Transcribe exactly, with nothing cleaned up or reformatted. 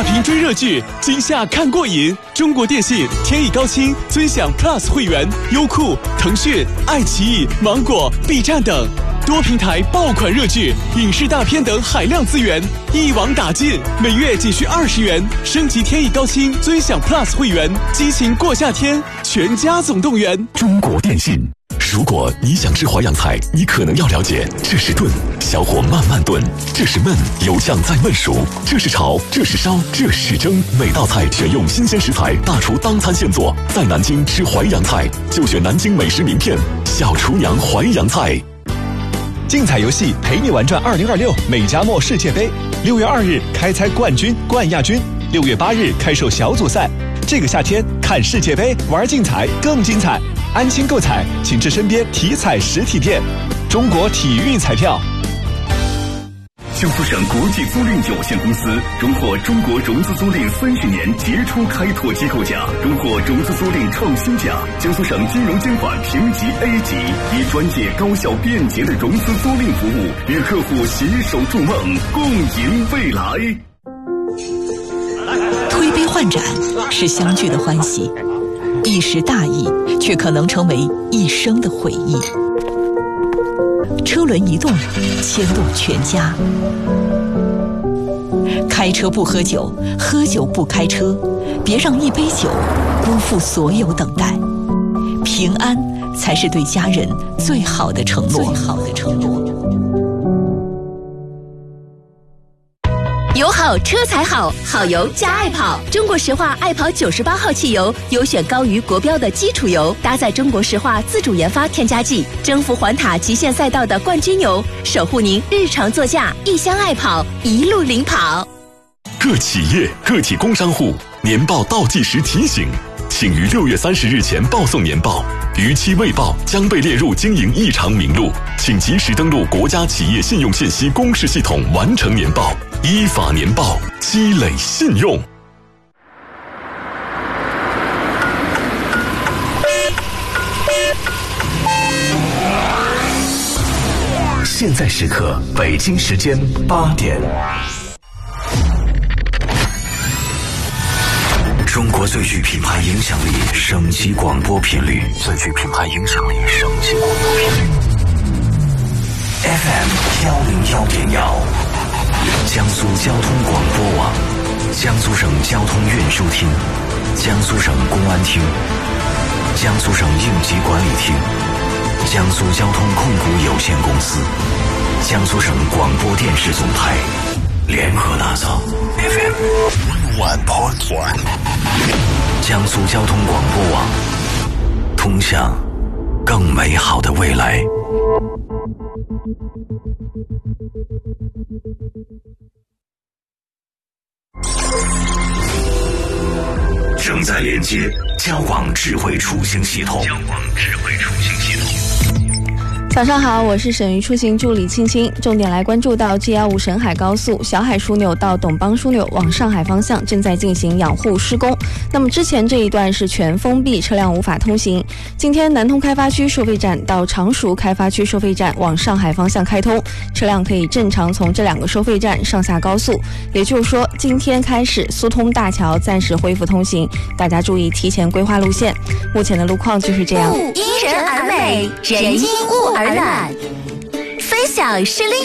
大屏追热剧，今夏看过瘾。中国电信天翼高清尊享 Plus 会员，优酷、腾讯、爱奇艺、芒果、B 站等多平台爆款热剧、影视大片等海量资源一网打尽，每月仅需二十元，升级天翼高清尊享 Plus 会员，激情过夏天，全家总动员。 中国电信。如果你想吃淮扬菜，你可能要了解，这是炖，小火慢慢炖；这是焖，油呛再焖熟；这是炒，这是烧，这是蒸。每道菜选用新鲜食材，大厨当餐现做。在南京吃淮扬菜，就选南京美食名片小厨娘淮扬菜。 竞彩游戏陪你玩转二零二六美加墨世界杯，六月二日开猜冠军、冠亚军，六月八日开售小组赛。这个夏天看世界杯，玩竞彩更精彩。安心购彩，请至身边体彩实体店。中国体育彩票。 江苏省国际租赁有限公司荣获中国融资租赁三十年杰出开拓机构奖，荣获融资租赁创新奖。江苏省金融监管评级 A 级，以专业、高效、便捷的融资租赁服务，与客户携手筑梦，共赢未来。 推杯换盏是相聚的欢喜，一时大意却可能成为一生的回忆。车轮一动，牵动全家。开车不喝酒，喝酒不开车，别让一杯酒辜负所有等待。平安才是对家人最好的承诺。最好的承诺。 油好车才好，好油加爱跑。中国石化爱跑九十八号汽油，优选高于国标的基础油，搭载中国石化自主研发添加剂，征服环塔极限赛道的冠军油，守护您日常座驾，一箱爱跑，一路领跑。 各企业、个体工商户年报倒计时提醒，请于六月三十日前报送年报，逾期未报将被列入经营异常名录，请及时登录国家企业信用信息公示系统完成年报，依法年报，积累信用。现在时刻，北京时间八点。中国最具品牌影响力省级广播频率，最具品牌影响力省级广播频率 F M 幺零幺点幺，江苏交通广播网，江苏省交通运输厅，江苏省公安厅，江苏省应急管理厅，江苏交通控股有限公司，江苏省广播电视总台联合打造 F M one point one， 江苏交通广播网，通向更美好的未来。正在连接交广智慧出行系统。交广智慧出行系统。 早上好，我是省域出行助理青青。重点来关注到 G 一五 沈海高速小海枢纽到董邦枢纽往上海方向正在进行养护施工，那么之前这一段是全封闭，车辆无法通行。今天南通开发区收费站到常熟开发区收费站往上海方向开通，车辆可以正常从这两个收费站上下高速，也就是说今天开始苏通大桥暂时恢复通行，大家注意提前规划路线。目前的路况就是这样。 因人而美，人因物而暖，分享是另